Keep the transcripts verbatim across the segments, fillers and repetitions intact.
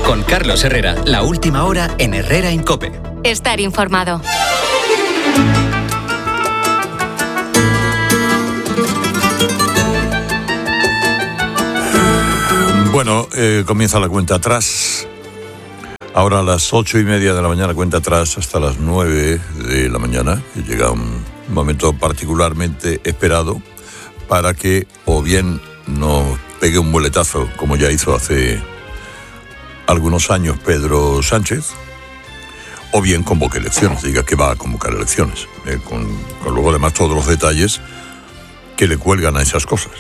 Con Carlos Herrera, la última hora en Herrera en COPE. Estar informado. Bueno, eh, comienza la cuenta atrás. Ahora a las ocho y media de la mañana, cuenta atrás hasta las nueve de la mañana. Y llega un momento particularmente esperado para que o bien nos pegue un boletazo, como ya hizo hace algunos años Pedro Sánchez, o bien convoque elecciones, diga que va a convocar elecciones, eh, con, con luego además todos los detalles que le cuelgan a esas cosas.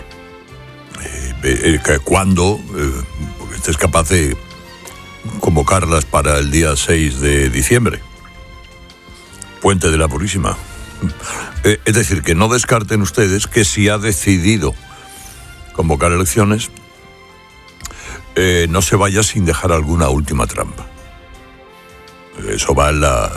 Eh, eh, ¿Cuándo? Eh, porque este es capaz de convocarlas para el día seis de diciembre, Puente de la Purísima. Eh, es decir, que no descarten ustedes que si ha decidido convocar elecciones, eh, no se vaya sin dejar alguna última trampa. Eso va en la,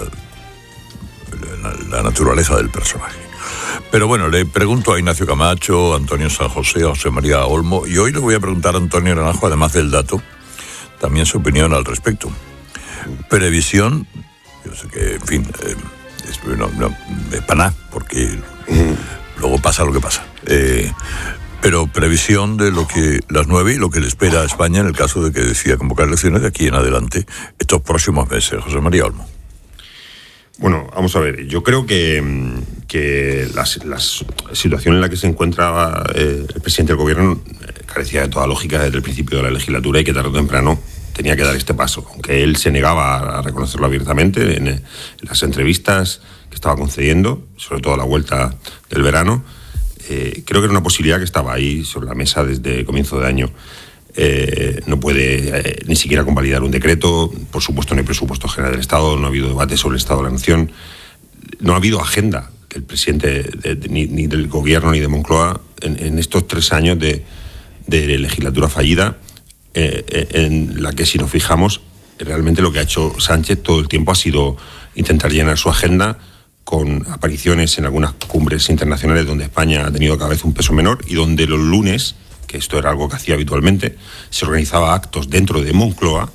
la, la naturaleza del personaje. Pero bueno, le pregunto a Ignacio Camacho, a Antonio San José, a José María Olmo, y hoy le voy a preguntar a Antonio Naranjo, además del dato, también su opinión al respecto. Previsión, yo sé que, en fin, eh, es, no, no, es para nada, porque mm. luego pasa lo que pasa. Eh, pero previsión de lo que las nueve y lo que le espera a España en el caso de que decida convocar elecciones de aquí en adelante estos próximos meses. José María Olmo. Bueno, vamos a ver, yo creo que, que la, la situación en la que se encuentra eh, el presidente del gobierno carecía de toda lógica desde el principio de la legislatura y que tarde o temprano tenía que dar este paso, aunque él se negaba a reconocerlo abiertamente en, en las entrevistas que estaba concediendo, sobre todo a la vuelta del verano. Eh, creo que era una posibilidad que estaba ahí sobre la mesa desde comienzo de año. Eh, no puede eh, ni siquiera convalidar un decreto, por supuesto no hay presupuesto general del Estado, no ha habido debate sobre el Estado de la Nación, no ha habido agenda que el presidente de, de, ni, ni del gobierno ni de Moncloa en, en estos tres años de, de legislatura fallida, eh, en la que si nos fijamos realmente lo que ha hecho Sánchez todo el tiempo ha sido intentar llenar su agenda con apariciones en algunas cumbres internacionales donde España ha tenido cada vez un peso menor y donde los lunes, que esto era algo que hacía habitualmente, se organizaba actos dentro de Moncloa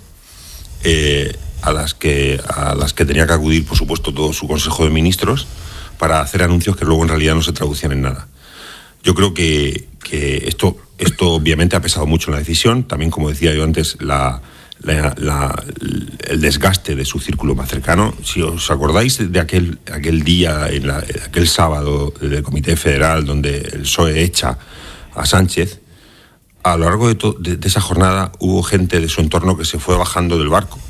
eh, a, las que, a las que tenía que acudir, por supuesto, todo su Consejo de Ministros para hacer anuncios que luego en realidad no se traducían en nada. Yo creo que, que esto, esto obviamente ha pesado mucho en la decisión, también como decía yo antes, la, la, la, el desgaste de su círculo más cercano. Si os acordáis de aquel, aquel día, en la, aquel sábado del Comité Federal donde el P S O E echa a Sánchez, a lo largo de, to- de, de esa jornada hubo gente de su entorno que se fue bajando del barco.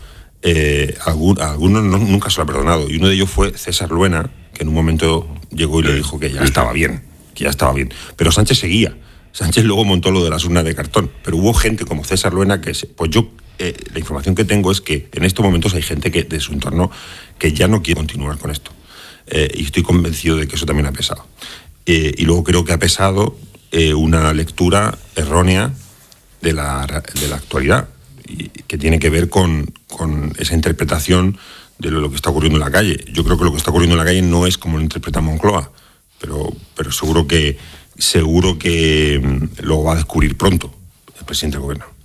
Eh, algún, a algunos no, nunca se lo ha perdonado. Y uno de ellos fue César Luena, que en un momento llegó y le dijo que ya estaba bien, que ya estaba bien. Pero Sánchez seguía. Sánchez luego montó lo de las urnas de cartón. Pero hubo gente como César Luena que... Se, pues yo, eh, la información que tengo es que en estos momentos hay gente que de su entorno que ya no quiere continuar con esto. Eh, y estoy convencido de que eso también ha pesado. Eh, y luego creo que ha pesado Eh, una lectura errónea de la, de la actualidad, y que tiene que ver con, con esa interpretación de lo, lo que está ocurriendo en la calle. Yo creo que lo que está ocurriendo en la calle no es como lo interpreta Moncloa, pero, pero seguro que, seguro que lo va a descubrir pronto el presidente del gobierno.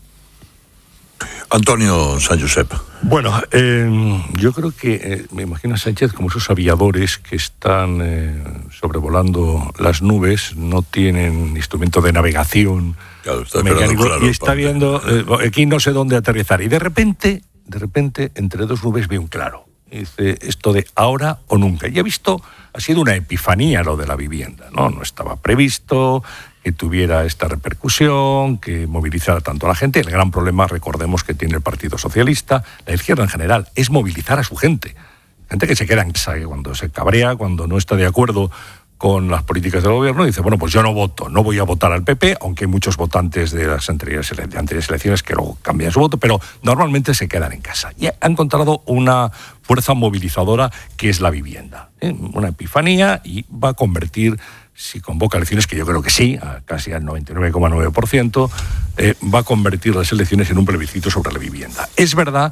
Antonio San Josep. Bueno, eh, yo creo que eh, me imagino a Sánchez como esos aviadores que están eh, sobrevolando las nubes, no tienen instrumento de navegación claro, está mecánico claro, y está viendo eh, aquí no sé dónde aterrizar y de repente, de repente entre dos nubes ve un claro. Y dice esto de ahora o nunca. Y ha visto, ha sido una epifanía lo de la vivienda, ¿no? No estaba previsto que tuviera esta repercusión, que movilizara tanto a la gente. El gran problema, recordemos, que tiene el Partido Socialista, la izquierda en general, es movilizar a su gente. Gente que se queda en casa, que cuando se cabrea, cuando no está de acuerdo con las políticas del gobierno, dice, bueno, pues yo no voto, no voy a votar al P P, aunque hay muchos votantes de las anteriores, de anteriores elecciones que luego cambian su voto, pero normalmente se quedan en casa. Y ha encontrado una fuerza movilizadora que es la vivienda. ¿eh? Una epifanía y va a convertir, si convoca elecciones, que yo creo que sí, a casi al noventa y nueve coma nueve por ciento, eh, va a convertir las elecciones en un plebiscito sobre la vivienda. Es verdad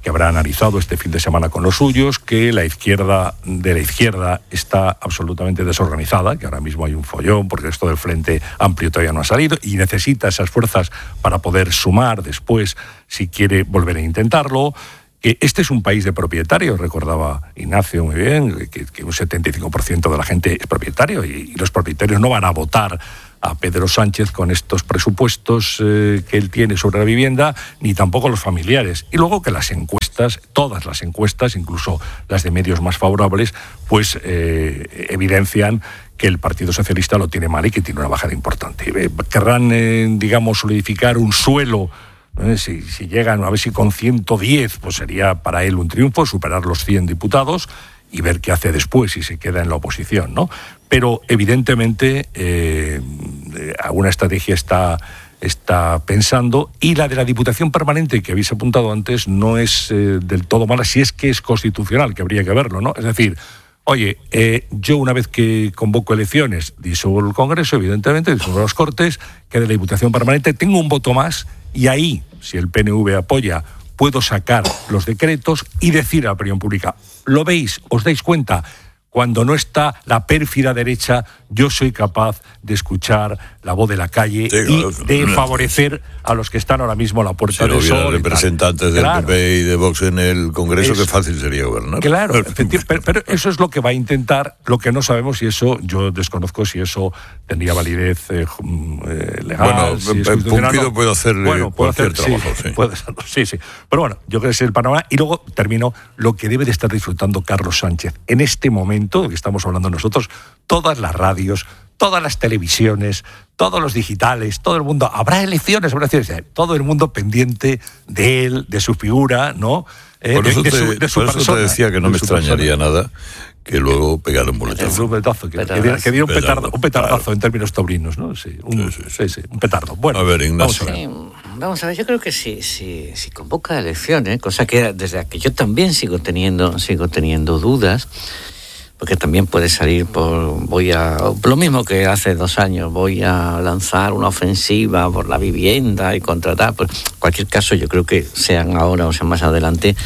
que habrá analizado este fin de semana con los suyos, que la izquierda de la izquierda está absolutamente desorganizada, que ahora mismo hay un follón porque esto del Frente Amplio todavía no ha salido y necesita esas fuerzas para poder sumar después si quiere volver a intentarlo. Que este es un país de propietarios, recordaba Ignacio muy bien, que, que un setenta y cinco por ciento de la gente es propietario y, y los propietarios no van a votar a Pedro Sánchez con estos presupuestos eh, que él tiene sobre la vivienda, ni tampoco los familiares. Y luego que las encuestas, todas las encuestas, incluso las de medios más favorables, pues eh, evidencian que el Partido Socialista lo tiene mal y que tiene una bajada importante. Eh, querrán, eh, digamos, solidificar un suelo. Eh, si, si llegan, a ver si con ciento diez, pues sería para él un triunfo, superar los cien diputados y ver qué hace después si se queda en la oposición, ¿no? Pero evidentemente eh, alguna estrategia está, está pensando, y la de la Diputación Permanente que habéis apuntado antes no es eh, del todo mala, si es que es constitucional, que habría que verlo, ¿no? Es decir, oye, eh, yo una vez que convoco elecciones, disuelvo el Congreso, evidentemente, disuelvo las Cortes, que de la Diputación Permanente tengo un voto más, y ahí, si el P N V apoya, puedo sacar los decretos y decir a la opinión pública, ¿lo veis? ¿Os dais cuenta? Cuando no está la pérfida derecha, yo soy capaz de escuchar la voz de la calle sí, y de favorecer a los que están ahora mismo a la puerta si del sol. Si no hubiera tal. representantes del Claro. P P y de Vox en el Congreso, es, qué fácil sería gobernar. Claro, pero, pero eso es lo que va a intentar. Lo que no sabemos si eso, yo desconozco si eso tendría validez eh, legal. Bueno, si es Pumpido no. puede hacer bueno, puede cualquier hacer, trabajo. Sí, sí. Puede ser, sí, sí. Pero bueno, yo creo que es el panorama. Y luego termino lo que debe de estar disfrutando Carlos Sánchez en este momento que estamos hablando nosotros, todas las radios, todas las televisiones, todos los digitales, todo el mundo, habrá elecciones, habrá elecciones, todo el mundo pendiente de él, de su figura, ¿no? Eh, por eso, de, te, de su, de su por eso persona, te decía que no me extrañaría persona. nada que luego pegara un boletazo. Un boletazo, que, que, diera, que diera un, petardo, un petardazo claro. en términos taurinos, ¿no? Sí, un, sí, sí. Sí, sí, un petardo. Bueno, a ver, Ignacio. Vamos a ver. Sí, vamos a ver, yo creo que si, si, si convoca elecciones, cosa que desde que yo también sigo teniendo, sigo teniendo dudas, porque también puede salir por, voy a, lo mismo que hace dos años, voy a lanzar una ofensiva por la vivienda y contratar, pues en cualquier caso yo creo que sean ahora o sean más adelante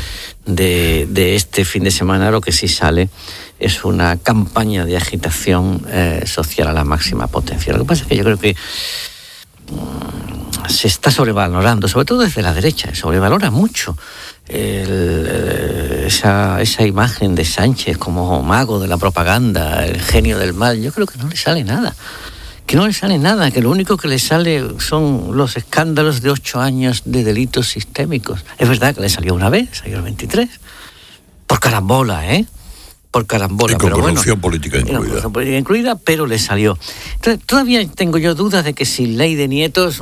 de, de este fin de semana, lo que sí sale es una campaña de agitación eh, social a la máxima potencia. Lo que pasa es que yo creo que mmm, se está sobrevalorando, sobre todo desde la derecha, se sobrevalora mucho El, esa, esa imagen de Sánchez como mago de la propaganda, el genio del mal. Yo creo que no le sale nada, que no le sale nada, que lo único que le sale son los escándalos de ocho años de delitos sistémicos. Es verdad que le salió una vez, salió el veintitrés, por carambola, ¿eh? Por carambola. Y con pero corrupción bueno, política incluida. Corrupción política incluida, pero le salió. Entonces, todavía tengo yo dudas de que sin ley de nietos,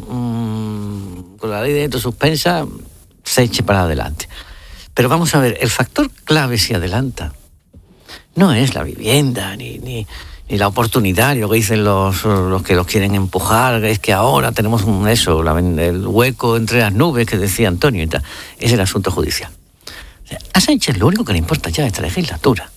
mmm, con la ley de nietos suspensa, se eche para adelante. Pero vamos a ver, el factor clave si adelanta no es la vivienda, ni, ni, ni la oportunidad, ni lo que dicen los, los que los quieren empujar, es que ahora tenemos un eso, la, el hueco entre las nubes que decía Antonio y tal. Es el asunto judicial. O sea, a Sánchez lo único que le importa ya esta legislatura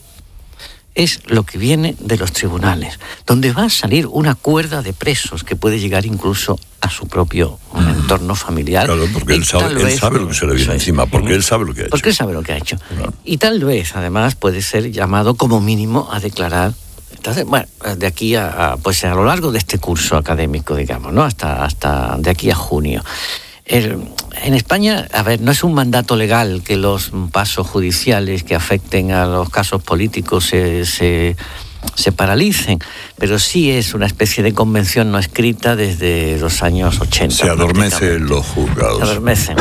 es lo que viene de los tribunales, donde va a salir una cuerda de presos que puede llegar incluso a su propio entorno familiar. Claro, porque él sabe, él vez, sabe lo que se le viene encima, porque él sabe lo que ha hecho. Porque él sabe lo que ha hecho. Claro. Y tal vez, además, puede ser llamado como mínimo a declarar. Entonces, bueno, de aquí a, a pues a lo largo de este curso académico, digamos, ¿no? Hasta, hasta de aquí a junio. El, en España, a ver, no es un mandato legal que los pasos judiciales que afecten a los casos políticos se, se, se paralicen, pero sí es una especie de convención no escrita desde los años ochenta. Se adormecen los juzgados. Se adormecen.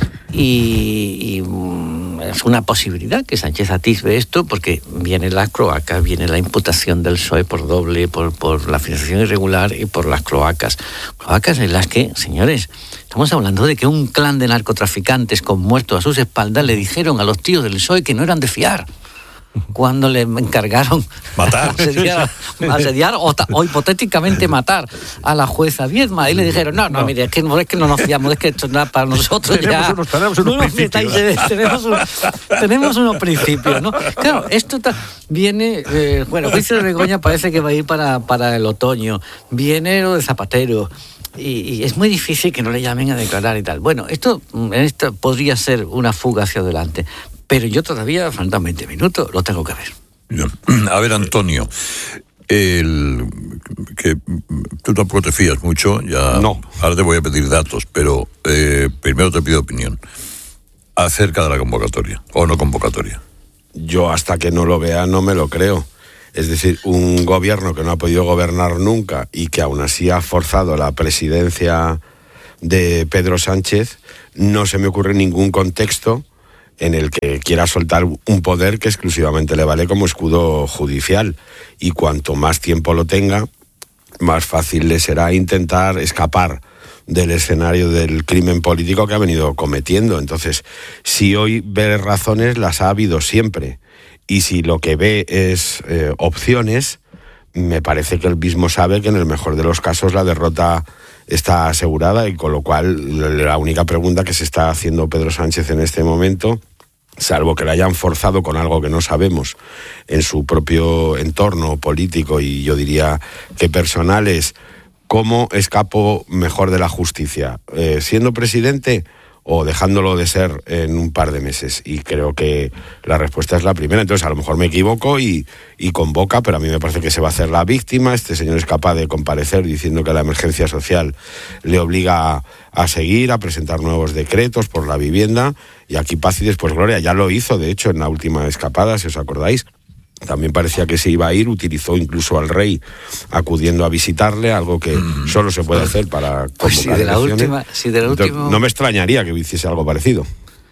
Y, y es una posibilidad que Sánchez atisbe esto, porque viene la cloaca, viene la imputación del P S O E por doble, por, por la financiación irregular y por las cloacas. Cloacas en las que, señores, estamos hablando de que un clan de narcotraficantes con muertos a sus espaldas le dijeron a los tíos del P S O E que no eran de fiar cuando le encargaron matar, asediar, asediar o, o hipotéticamente matar a la jueza Viedma, y le dijeron, no, no, no. mire, es que, no, es que no nos fiamos, es que esto no es para nosotros. Tenemos ya unos, tenemos unos no nos metáis, tenemos, un, tenemos unos principios, ¿no? Claro, esto ta, viene, eh, bueno, juicio de Begoña parece que va a ir para, para el otoño, viene lo de Zapatero. y, y es muy difícil que no le llamen a declarar y tal. Bueno, esto, esto podría ser una fuga hacia adelante, pero yo todavía faltan veinte minutos, lo tengo que ver. A ver, Antonio, el, que tú tampoco te fías mucho, ya no. Ahora te voy a pedir datos, pero eh, primero te pido opinión acerca de la convocatoria o no convocatoria. Yo hasta que no lo vea no me lo creo. Es decir, un gobierno que no ha podido gobernar nunca y que aún así ha forzado la presidencia de Pedro Sánchez, no se me ocurre ningún contexto en el que quiera soltar un poder que exclusivamente le vale como escudo judicial. Y cuanto más tiempo lo tenga, más fácil le será intentar escapar del escenario del crimen político que ha venido cometiendo. Entonces, si hoy ve razones, las ha habido siempre. Y si lo que ve es eh, opciones, me parece que él mismo sabe que en el mejor de los casos la derrota está asegurada, y con lo cual la única pregunta que se está haciendo Pedro Sánchez en este momento, salvo que le hayan forzado con algo que no sabemos en su propio entorno político y yo diría que personal, es ¿cómo escapo mejor de la justicia? Eh, ¿Siendo presidente o dejándolo de ser en un par de meses? Y creo que la respuesta es la primera. Entonces, a lo mejor me equivoco y, y convoca, pero a mí me parece que se va a hacer la víctima. Este señor es capaz de comparecer diciendo que la emergencia social le obliga a, a seguir, a presentar nuevos decretos por la vivienda, y aquí paz y después gloria. Ya lo hizo, de hecho, en la última escapada, si os acordáis. También parecía que se iba a ir, utilizó incluso al rey acudiendo a visitarle, algo que mm. solo se puede hacer para convocar pues si de la elecciones. última, si de la última... No me extrañaría que hiciese algo parecido.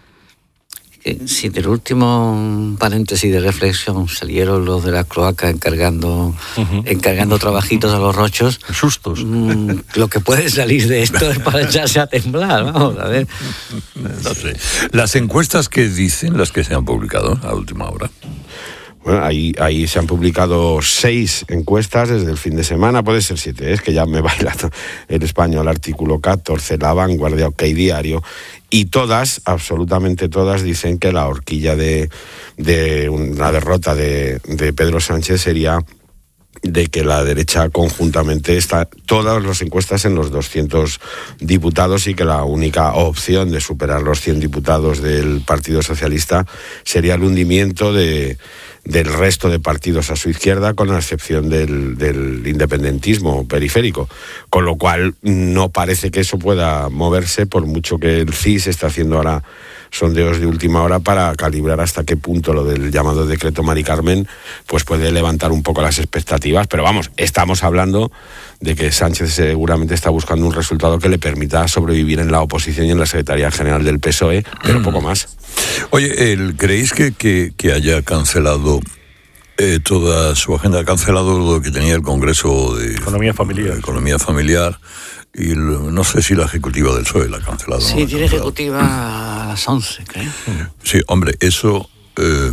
Si del último paréntesis de reflexión salieron los de la cloaca encargando uh-huh. encargando trabajitos a los rochos, sustos, mmm, lo que puede salir de esto es para echarse a temblar, vamos a ver. No sé. Las encuestas que dicen, las que se han publicado a última hora. Bueno, ahí, ahí se han publicado seis encuestas desde el fin de semana, puede ser siete, es que ya me baila el español, artículo catorce, La Vanguardia, OK Diario, y todas, absolutamente todas, dicen que la horquilla de, de una derrota de, de Pedro Sánchez sería de que la derecha conjuntamente está, todas las encuestas en los doscientos diputados, y que la única opción de superar los cien diputados del Partido Socialista sería el hundimiento de del resto de partidos a su izquierda, con la excepción del, del independentismo periférico, con lo cual no parece que eso pueda moverse, por mucho que el C I S está haciendo ahora sondeos de última hora para calibrar hasta qué punto lo del llamado decreto Mari Carmen pues puede levantar un poco las expectativas. Pero vamos, estamos hablando de que Sánchez seguramente está buscando un resultado que le permita sobrevivir en la oposición y en la Secretaría General del P S O E, pero poco más. Oye, el, ¿creéis que, que, que haya cancelado eh, toda su agenda? Ha cancelado lo que tenía el Congreso de Economía Familiar. De Economía Familiar. Y el, no sé si la ejecutiva del P S O E la ha cancelado. Sí, no tiene ejecutiva a las once, creo. Sí, hombre, eso eh,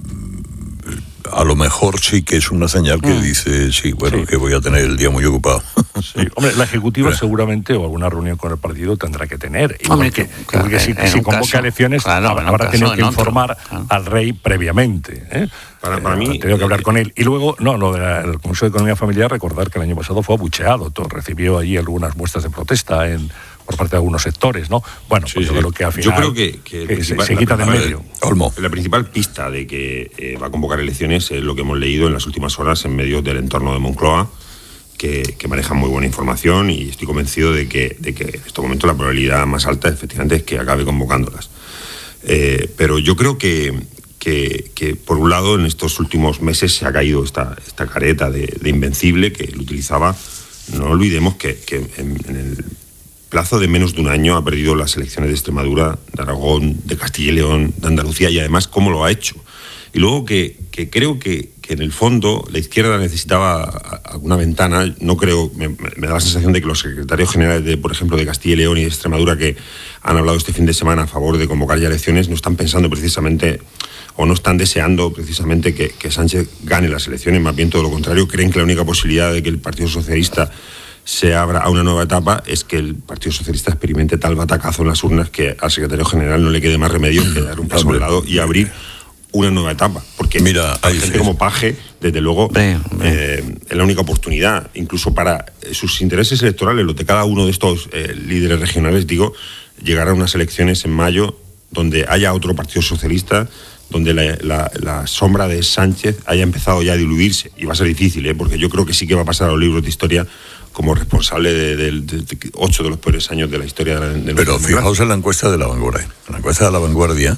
a lo mejor sí que es una señal que mm. dice, sí, bueno, sí. que voy a tener el día muy ocupado. Sí, hombre, la ejecutiva Pero, seguramente, o alguna reunión con el partido tendrá que tener. Hombre, que, que, claro, que si, si convoca caso, elecciones, claro, habrá tenido que informar claro. al rey previamente. ¿eh? Para, para eh, mí... Tengo que hablar con él. Y luego, no, lo del Consejo de Economía Familiar, recordar que el año pasado fue abucheado. Todo, recibió allí algunas muestras de protesta en... por parte de algunos sectores, ¿no? Bueno, sí, pues sí. yo creo que al final yo creo que, que, que se, se quita de medio. Olmo. La principal pista de que eh, va a convocar elecciones es lo que hemos leído en las últimas horas en medio del entorno de Moncloa, que, que manejan muy buena información, y estoy convencido de que, de que en este momento la probabilidad más alta efectivamente es que acabe convocándolas. Eh, pero yo creo que, que, que por un lado en estos últimos meses se ha caído esta, esta careta de, de invencible que él utilizaba. No olvidemos que, que en, en el plazo de menos de un año ha perdido las elecciones de Extremadura, de Aragón, de Castilla y León, de Andalucía, y además cómo lo ha hecho. Y luego que, que creo que, que en el fondo la izquierda necesitaba alguna ventana. No creo, me, me da la sensación de que los secretarios generales de, por ejemplo, de Castilla y León y de Extremadura, que han hablado este fin de semana a favor de convocar ya elecciones, no están pensando precisamente, o no están deseando precisamente que, que Sánchez gane las elecciones, más bien todo lo contrario. Creen que la única posibilidad de que el Partido Socialista se abra a una nueva etapa es que el Partido Socialista experimente tal batacazo en las urnas que al secretario general no le quede más remedio que dar un paso al lado y abrir una nueva etapa, porque Mira, hay ahí gente sí. como Paje, desde luego, Hombre, hombre. eh, es la única oportunidad, incluso para sus intereses electorales, los de cada uno de estos eh, líderes regionales, digo, llegar a unas elecciones en mayo donde haya otro partido socialista, donde la, la, la sombra de Sánchez haya empezado ya a diluirse, y va a ser difícil, ¿eh? Porque yo creo que sí que va a pasar a los libros de historia como responsable de, de, de, de ocho de los peores años de la historia de la de Pero fijaos en la encuesta de La Vanguardia. En la encuesta de La Vanguardia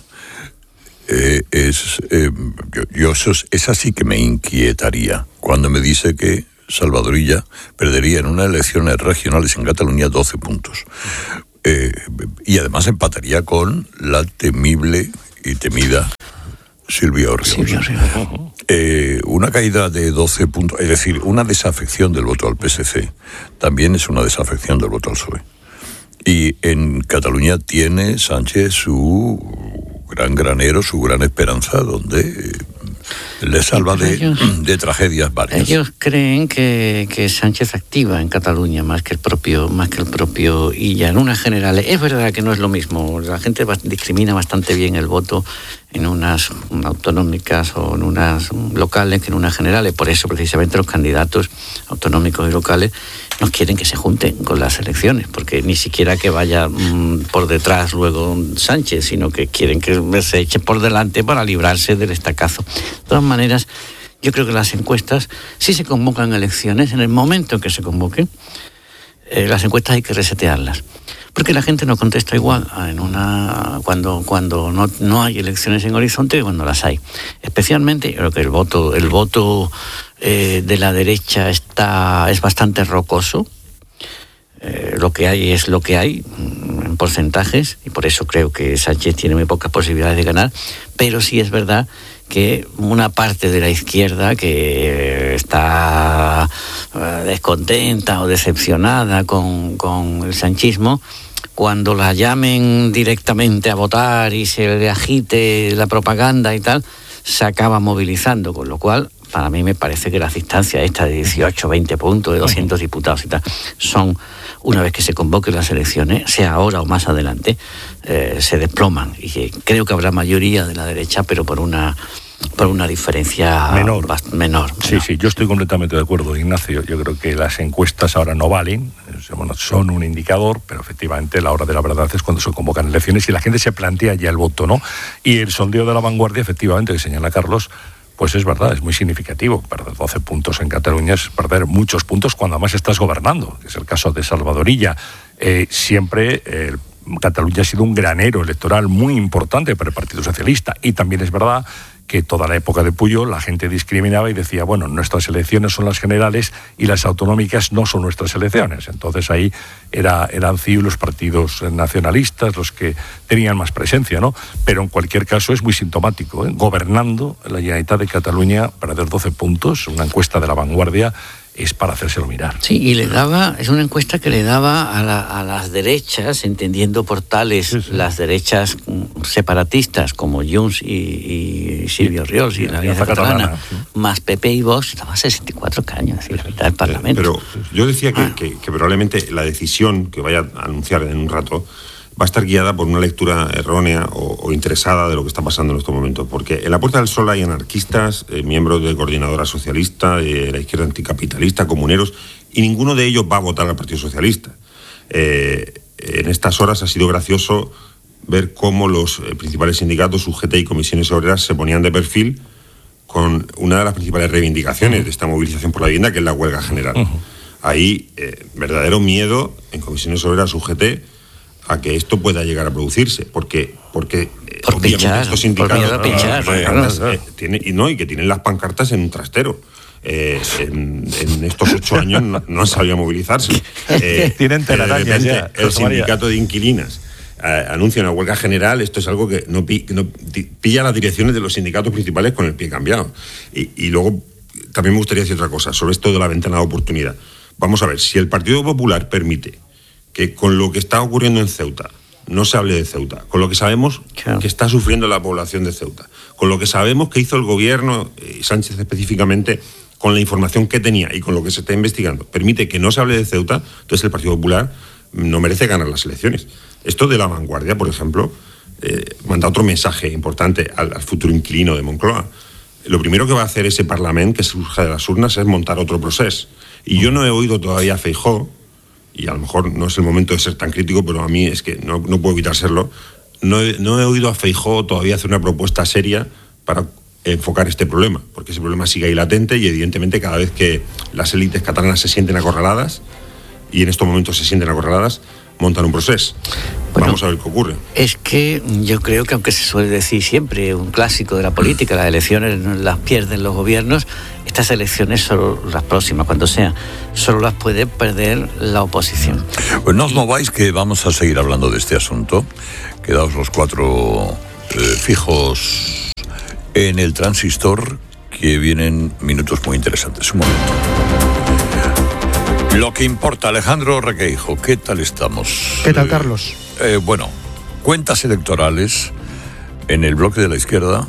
eh, es, eh, yo, yo eso es, esa sí que me inquietaría cuando me dice que Salvador Illa perdería en unas elecciones regionales en Cataluña doce puntos. Eh, y además empataría con la temible y temida Silvia Orriols. Silvia Orriols. Eh, una caída de doce puntos, es decir, una desafección del voto al P S C, también es una desafección del voto al P S O E. Y en Cataluña tiene Sánchez su gran granero, su gran esperanza, donde eh, le salva de, ellos, de tragedias varias. Ellos creen que, que Sánchez activa en Cataluña más que el propio más que el propio Illa en unas generales. Es verdad que no es lo mismo. La gente discrimina bastante bien el voto en unas autonómicas o en unas locales que en unas generales. Por eso precisamente los candidatos autonómicos y locales no quieren que se junten con las elecciones, porque ni siquiera que vaya mmm, por detrás luego Sánchez, sino que quieren que se eche por delante para librarse del estacazo. De todas maneras, yo creo que las encuestas, si se convocan elecciones, en el momento en que se convoquen, eh, las encuestas hay que resetearlas. Porque la gente no contesta igual en una cuando cuando no, no hay elecciones en horizonte que cuando las hay. Especialmente, creo que el voto el voto eh, de la derecha está es bastante rocoso. Eh, lo que hay es lo que hay en porcentajes, y por eso creo que Sánchez tiene muy pocas posibilidades de ganar. Pero sí es verdad que una parte de la izquierda que está descontenta o decepcionada con, con el sanchismo, cuando la llamen directamente a votar y se le agite la propaganda y tal, se acaba movilizando, con lo cual para mí me parece que las distancias estas de dieciocho, veinte puntos, de doscientos diputados y tal, son, una vez que se convoquen las elecciones, sea ahora o más adelante, eh, se desploman. Y creo que habrá mayoría de la derecha, pero por una por una diferencia menor. Bast- menor, Sí, menor. sí, yo estoy completamente de acuerdo, Ignacio. Yo creo que las encuestas ahora no valen, bueno, son un indicador, pero efectivamente la hora de la verdad es cuando se convocan elecciones y la gente se plantea ya el voto, ¿no? Y el sondeo de La Vanguardia, efectivamente, que señala Carlos, pues es verdad, es muy significativo. Perder doce puntos en Cataluña es perder muchos puntos cuando además estás gobernando, que es el caso de Salvador Illa. Eh, siempre eh, Cataluña ha sido un granero electoral muy importante para el Partido Socialista, y también es verdad que toda la época de Pujol la gente discriminaba y decía, bueno, nuestras elecciones son las generales y las autonómicas no son nuestras elecciones. Entonces ahí era, eran C I U los partidos nacionalistas los que tenían más presencia, ¿no? Pero en cualquier caso es muy sintomático, ¿eh? Gobernando la Generalitat de Cataluña, perder doce puntos, una encuesta de La Vanguardia, es para hacérselo mirar. Sí, y le daba, es una encuesta que le daba a, la, a las derechas, entendiendo por tales sí, sí. las derechas separatistas como Junts y, y Silvia Orriols y, y la Alianza Catalana, catalana sí. más P P y Vox, estaba a sesenta y cuatro caños, es decir, la mitad del Parlamento. Pero yo decía que, ah. que, que probablemente la decisión que vaya a anunciar en un rato va a estar guiada por una lectura errónea o, o interesada de lo que está pasando en estos momentos, porque en la Puerta del Sol hay anarquistas, eh, miembros de Coordinadora Socialista, de la izquierda anticapitalista, comuneros, y ninguno de ellos va a votar al Partido Socialista. Eh, en estas horas ha sido gracioso ver cómo los eh, principales sindicatos, U G T y comisiones obreras, se ponían de perfil con una de las principales reivindicaciones uh-huh. de esta movilización por la vivienda, que es la huelga general. Uh-huh. Hay eh, verdadero miedo en comisiones obreras, U G T, a que esto pueda llegar a producirse, porque porque por obviamente pinchar, estos sindicatos por pinchar, pancartas, eh, tiene, y no y que tienen las pancartas en un trastero. Eh, en, en estos ocho años no, no han sabido movilizarse. Eh, tienen telarañas ya. El sindicato de inquilinas eh, anuncia una huelga general. Esto es algo que no, pi, no pilla las direcciones de los sindicatos principales con el pie cambiado. Y, y luego también me gustaría decir otra cosa sobre esto de la ventana de oportunidad. Vamos a ver, si el Partido Popular permite que con lo que está ocurriendo en Ceuta no se hable de Ceuta, con lo que sabemos claro. que está sufriendo la población de Ceuta, con lo que sabemos que hizo el gobierno, eh, Sánchez específicamente, con la información que tenía y con lo que se está investigando, permite que no se hable de Ceuta, entonces el Partido Popular no merece ganar las elecciones. Esto de La Vanguardia, por ejemplo, eh, manda otro mensaje importante al, al futuro inquilino de Moncloa. Lo primero que va a hacer ese Parlamento que surja de las urnas es montar otro proceso. Y yo no he oído todavía a Feijóo, y a lo mejor no es el momento de ser tan crítico, pero a mí es que no, no puedo evitar serlo, no he, no he oído a Feijóo todavía hacer una propuesta seria para enfocar este problema, porque ese problema sigue ahí latente y evidentemente cada vez que las élites catalanas se sienten acorraladas, y en estos momentos se sienten acorraladas, montan un proceso. Bueno, vamos a ver qué ocurre. Es que yo creo que, aunque se suele decir siempre, un clásico de la política, las elecciones las pierden los gobiernos, estas elecciones, solo las próximas, cuando sean, solo las puede perder la oposición. Pues no os mováis, que vamos a seguir hablando de este asunto. Quedaos los cuatro eh, fijos en el transistor, que vienen minutos muy interesantes. Un momento. Lo que importa, Alejandro Requeijo, ¿qué tal estamos? ¿Qué tal, Carlos? Eh, bueno, cuentas electorales en el bloque de la izquierda,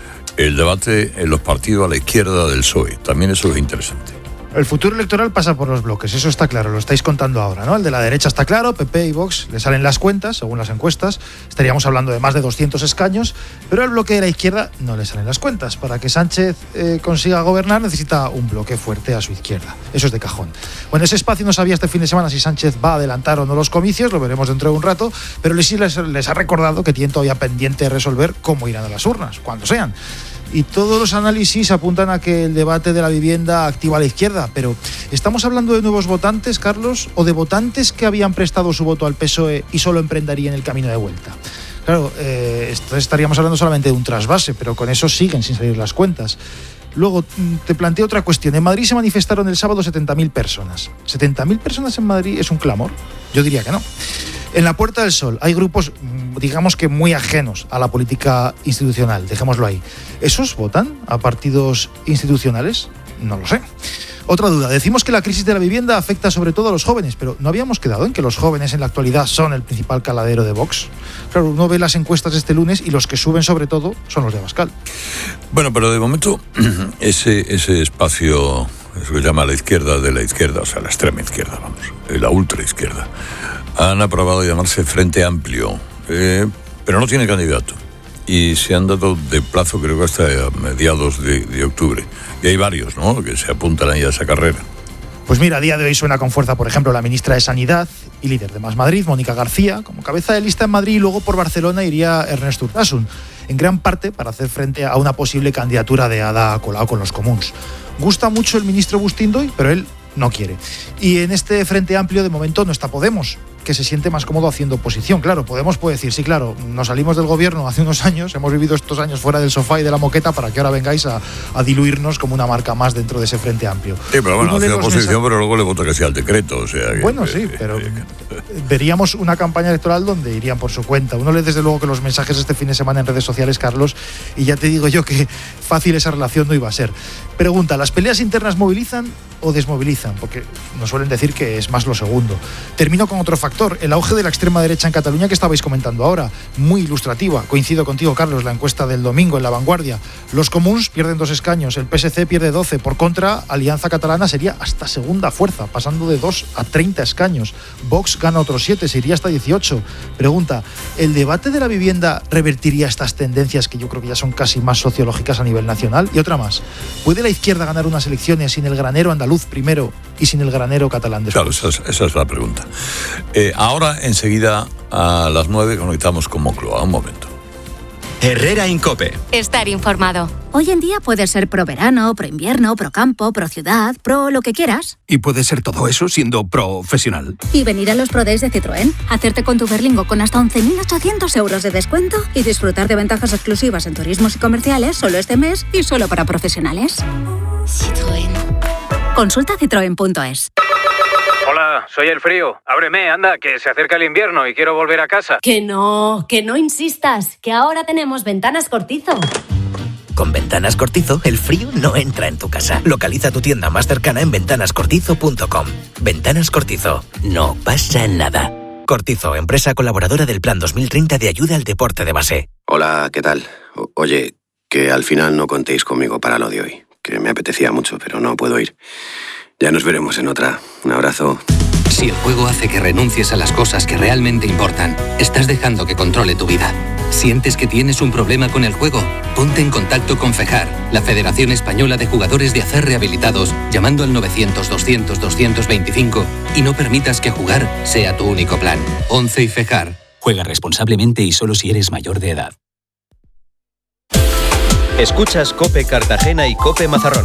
el debate en los partidos a la izquierda del P S O E. También eso es interesante. El futuro electoral pasa por los bloques, eso está claro, lo estáis contando ahora, ¿no? El de la derecha está claro, P P y Vox le salen las cuentas, según las encuestas, estaríamos hablando de más de doscientos escaños, pero al bloque de la izquierda no le salen las cuentas. Para que Sánchez eh, consiga gobernar necesita un bloque fuerte a su izquierda, eso es de cajón. Bueno, ese espacio no sabía este fin de semana si Sánchez va a adelantar o no los comicios, lo veremos dentro de un rato, pero les, les, les ha recordado que tienen todavía pendiente de resolver cómo irán a las urnas, cuando sean. Y todos los análisis apuntan a que el debate de la vivienda activa a la izquierda, pero ¿estamos hablando de nuevos votantes, Carlos, o de votantes que habían prestado su voto al P S O E y solo emprenderían el camino de vuelta? Claro, eh, estaríamos hablando solamente de un trasvase, pero con eso siguen sin salir las cuentas. Luego, te planteo otra cuestión. En Madrid se manifestaron el sábado setenta mil personas. ¿setenta mil personas en Madrid es un clamor? Yo diría que no. En la Puerta del Sol hay grupos, digamos que muy ajenos a la política institucional, dejémoslo ahí. ¿Esos votan a partidos institucionales? No lo sé. Otra duda, decimos que la crisis de la vivienda afecta sobre todo a los jóvenes, pero ¿no habíamos quedado en que los jóvenes en la actualidad son el principal caladero de Vox? Claro, uno ve las encuestas de este lunes y los que suben sobre todo son los de Abascal. Bueno, pero de momento ese, ese espacio, eso que llama la izquierda de la izquierda, o sea, la extrema izquierda, vamos, la ultra izquierda, han aprobado llamarse Frente Amplio, eh, pero no tiene candidato. Y se han dado de plazo, creo que hasta mediados de, de octubre. Y hay varios, ¿no?, que se apuntan ahí a esa carrera. Pues mira, a día de hoy suena con fuerza, por ejemplo, la ministra de Sanidad y líder de Más Madrid, Mónica García, como cabeza de lista en Madrid, y luego por Barcelona iría Ernest Urtasun, en gran parte para hacer frente a una posible candidatura de Ada Colau con los comuns. Gusta mucho el ministro Bustindoy, pero él no quiere. Y en este Frente Amplio de momento no está Podemos, que se siente más cómodo haciendo oposición. Claro, Podemos puede decir, sí, claro, nos salimos del gobierno hace unos años, hemos vivido estos años fuera del sofá y de la moqueta para que ahora vengáis a, a diluirnos como una marca más dentro de ese Frente Amplio. Sí, pero bueno, hace oposición, mensajes, pero luego le vota que sea el decreto, o sea... Que, bueno, sí, pero veríamos una campaña electoral donde irían por su cuenta. Uno lee desde luego que los mensajes este fin de semana en redes sociales, Carlos, y ya te digo yo que fácil esa relación no iba a ser. Pregunta, ¿las peleas internas movilizan o desmovilizan? Porque nos suelen decir que es más lo segundo. Termino con otro factor, el auge de la extrema derecha en Cataluña que estabais comentando ahora, muy ilustrativa. Coincido contigo, Carlos, la encuesta del domingo en La Vanguardia. Los comuns pierden dos escaños, el P S C pierde doce. Por contra, Alianza Catalana sería hasta segunda fuerza, pasando de dos a treinta escaños. Vox gana otros siete, se iría hasta dieciocho. Pregunta, ¿el debate de la vivienda revertiría estas tendencias que yo creo que ya son casi más sociológicas a nivel nacional? Y otra más, ¿puede la izquierda ganar unas elecciones sin el granero andaluz primero y sin el granero catalán después? Claro, esa es, esa es la pregunta. Eh, ahora, enseguida, a las nueve, conectamos con Moncloa. Un momento. Herrera Incope. Estar informado. Hoy en día puedes ser pro verano, pro invierno, pro campo, pro ciudad, pro lo que quieras. Y puedes ser todo eso siendo profesional. Y venir a los Pro Days de Citroën, hacerte con tu Berlingo con hasta once mil ochocientos euros de descuento y disfrutar de ventajas exclusivas en turismos y comerciales solo este mes y solo para profesionales. Citroën. Consulta citroen punto es. Hola, soy el frío. Ábreme, anda, que se acerca el invierno y quiero volver a casa. Que no, que no insistas, que ahora tenemos Ventanas Cortizo. Con Ventanas Cortizo, el frío no entra en tu casa. Localiza tu tienda más cercana en ventanas cortizo punto com. Ventanas Cortizo, no pasa nada. Cortizo, empresa colaboradora del Plan dos mil treinta de ayuda al deporte de base. Hola, ¿qué tal? O- oye, que al final no contéis conmigo para lo de hoy, que me apetecía mucho, pero no puedo ir. Ya nos veremos en otra. Un abrazo. Si el juego hace que renuncies a las cosas que realmente importan, estás dejando que controle tu vida. ¿Sientes que tienes un problema con el juego? Ponte en contacto con FEJAR, la Federación Española de Jugadores de Acer Rehabilitados, llamando al novecientos, doscientos, doscientos veinticinco y no permitas que jugar sea tu único plan. ONCE y FEJAR. Juega responsablemente y solo si eres mayor de edad. Escuchas COPE Cartagena y COPE Mazarrón.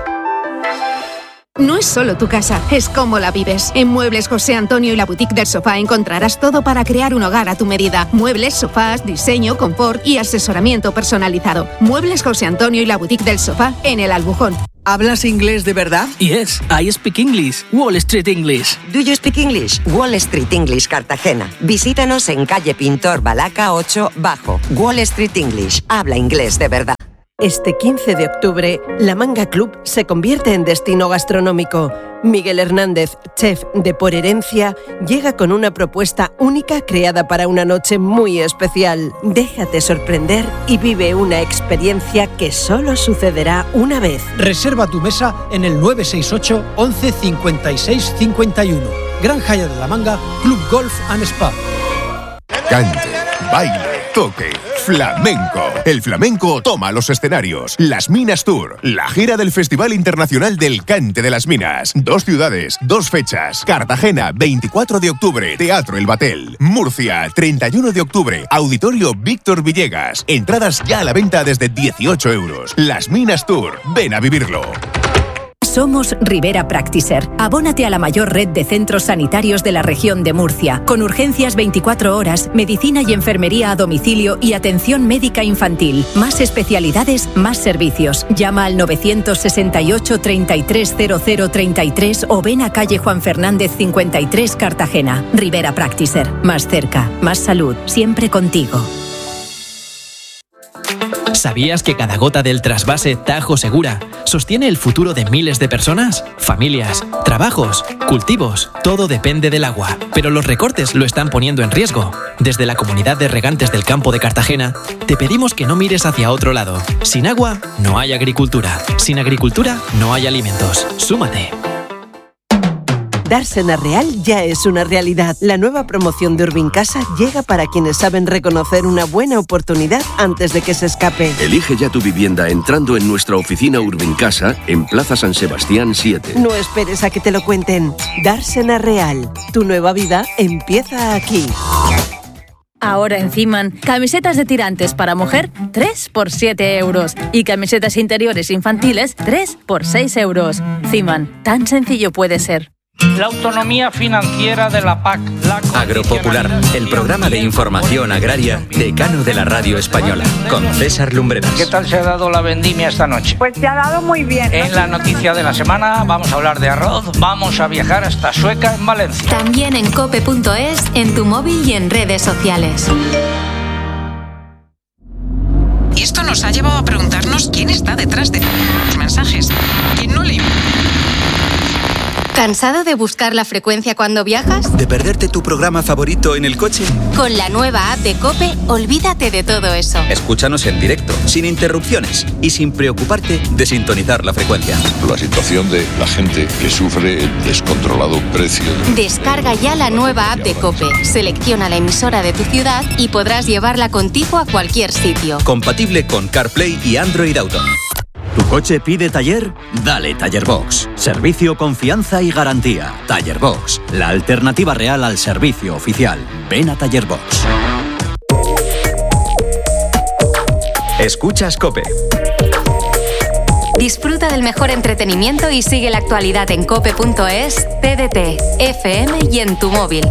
No es solo tu casa, es cómo la vives. En Muebles José Antonio y la Boutique del Sofá encontrarás todo para crear un hogar a tu medida. Muebles, sofás, diseño, confort y asesoramiento personalizado. Muebles José Antonio y la Boutique del Sofá en El Albujón. ¿Hablas inglés de verdad? Yes, I speak English. Wall Street English. Do you speak English? Wall Street English Cartagena. Visítanos en calle Pintor Balaca ocho Bajo. Wall Street English. Habla inglés de verdad. Este quince de octubre, La Manga Club se convierte en destino gastronómico. Miguel Hernández, chef de Por Herencia, llega con una propuesta única creada para una noche muy especial. Déjate sorprender y vive una experiencia que solo sucederá una vez. Reserva tu mesa en el nueve seis ocho, once, cincuenta y seis, cincuenta y uno. Gran Haya de la Manga, Club Golf and Spa. Cante, baile, toque, flamenco. El flamenco toma los escenarios. Las Minas Tour, la gira del Festival Internacional del Cante de las Minas. Dos ciudades, dos fechas. Cartagena, veinticuatro de octubre, Teatro El Batel. Murcia, treinta y uno de octubre, Auditorio Víctor Villegas. Entradas ya a la venta desde dieciocho euros. Las Minas Tour, ven a vivirlo. Somos Rivera Practiser. Abónate a la mayor red de centros sanitarios de la región de Murcia, con urgencias veinticuatro horas, medicina y enfermería a domicilio y atención médica infantil. Más especialidades, más servicios. Llama al novecientos sesenta y ocho, treinta y tres, cero cero treinta y tres o ven a calle Juan Fernández cincuenta y tres, Cartagena. Rivera Practiser. Más cerca, más salud, siempre contigo. ¿Sabías que cada gota del trasvase Tajo Segura sostiene el futuro de miles de personas? Familias, trabajos, cultivos, todo depende del agua. Pero los recortes lo están poniendo en riesgo. Desde la Comunidad de Regantes del Campo de Cartagena, te pedimos que no mires hacia otro lado. Sin agua, no hay agricultura. Sin agricultura, no hay alimentos. ¡Súmate! Dársena Real ya es una realidad. La nueva promoción de Urbincasa llega para quienes saben reconocer una buena oportunidad antes de que se escape. Elige ya tu vivienda entrando en nuestra oficina Urbincasa en Plaza San Sebastián siete. No esperes a que te lo cuenten. Dársena Real. Tu nueva vida empieza aquí. Ahora en Ciman, camisetas de tirantes para mujer, tres por siete euros. Y camisetas interiores infantiles, tres por seis euros. Ciman, tan sencillo puede ser. La autonomía financiera de la P A C. La Agropopular, el programa de información agraria decano de la radio española, con César Lumbreras. ¿Qué tal se ha dado la vendimia esta noche? Pues se ha dado muy bien. En la noticia de la semana vamos a hablar de arroz, vamos a viajar hasta Sueca en Valencia. También en cope punto es, en tu móvil y en redes sociales. Y esto nos ha llevado a preguntarnos quién está detrás de los mensajes. ¿Quién no le... ¿Cansado de buscar la frecuencia cuando viajas? ¿De perderte tu programa favorito en el coche? Con la nueva app de COPE, olvídate de todo eso. Escúchanos en directo, sin interrupciones y sin preocuparte de sintonizar la frecuencia. La situación de la gente que sufre el descontrolado precio. Descarga ya la nueva app de COPE, selecciona la emisora de tu ciudad y podrás llevarla contigo a cualquier sitio. Compatible con CarPlay y Android Auto. ¿Tu coche pide taller? Dale Tallerbox. Servicio, confianza y garantía. Tallerbox, la alternativa real al servicio oficial. Ven a Tallerbox. Escuchas COPE. Disfruta del mejor entretenimiento y sigue la actualidad en cope punto es, T D T, F M y en tu móvil.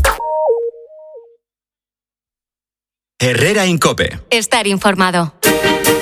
Herrera en COPE. Estar informado.